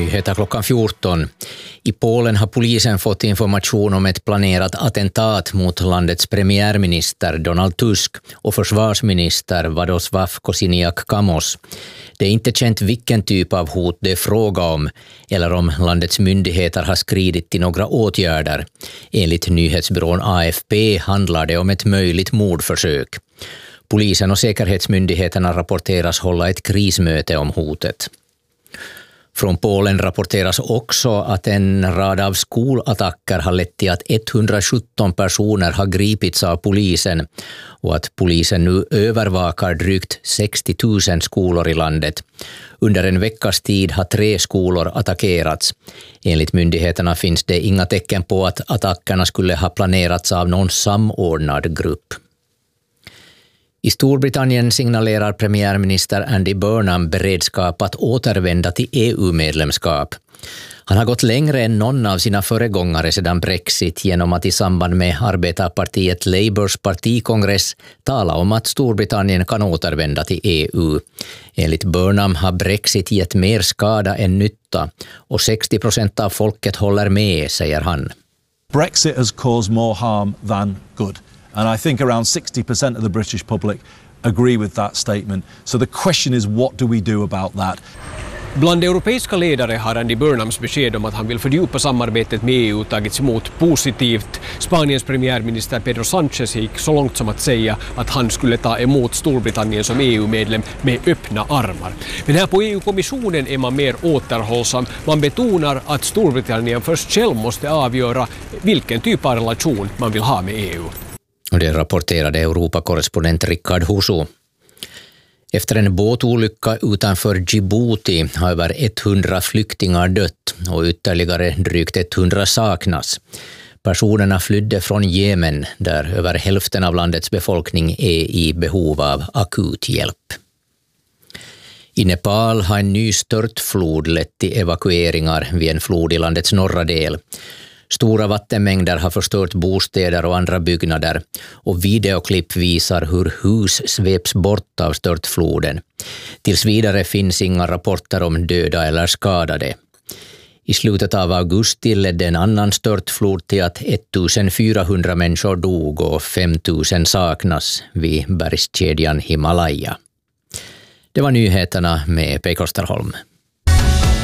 Nyheter klockan 14. I Polen har polisen fått information om ett planerat attentat mot landets premiärminister Donald Tusk och försvarsminister Władysław Kosiniak-Kamysz. Det är inte känt vilken typ av hot det är fråga om eller om landets myndigheter har skridit till några åtgärder. Enligt nyhetsbyrån AFP handlar det om ett möjligt mordförsök. Polisen och säkerhetsmyndigheterna rapporteras hålla ett krismöte om hotet. Från Polen rapporteras också att en rad av skolattacker har lett till att 117 personer har gripits av polisen och att polisen nu övervakar drygt 60 000 skolor i landet. Under en veckas tid har 3 skolor attackerats. Enligt myndigheterna finns det inga tecken på att attackerna skulle ha planerats av någon samordnad grupp. I Storbritannien signalerar premiärminister Andy Burnham beredskap att återvända till EU-medlemskap. Han har gått längre än någon av sina föregångare sedan Brexit genom att i samband med arbetarpartiet Labours partikongress tala om att Storbritannien kan återvända till EU. Enligt Burnham har Brexit gett mer skada än nytta och 60% av folket håller med, säger han. Brexit has caused more harm than good. And I think around 60% of the British public agree with that statement. So the question is, what do we do about that? Bland europeiska ledare har Andy Burnhams besked om att han vill fördjupa samarbetet med EU tagits emot positivt. Spaniens premiärminister Pedro Sánchez gick så långt som att säga att han skulle ta emot Storbritannien som EU-medlem med öppna armar. Men här på EU-kommissionen är man mer återhållsam. Man betonar att Storbritannien först själv måste avgöra vilken typ av relation man vill ha med EU. Och det rapporterade Europakorrespondent Rickard Husu. Efter en båtolycka utanför Djibouti har över 100 flyktingar dött och ytterligare drygt 100 saknas. Personerna flydde från Jemen där över hälften av landets befolkning är i behov av akut hjälp. I Nepal har en ny störtflod lett till evakueringar vid en flod i landets norra del. Stora vattenmängder har förstört bostäder och andra byggnader och videoklipp visar hur hus sveps bort av störtfloden. Tills vidare finns inga rapporter om döda eller skadade. I slutet av augusti ledde en annan störtflod till att 1400 människor dog och 5000 saknas vid bergskedjan Himalaya. Det var nyheterna med Pekka Österholm.